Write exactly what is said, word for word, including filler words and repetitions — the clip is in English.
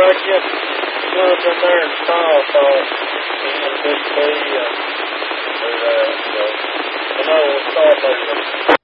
I get good in there and style thought and big B and do that. So I know we'll start there.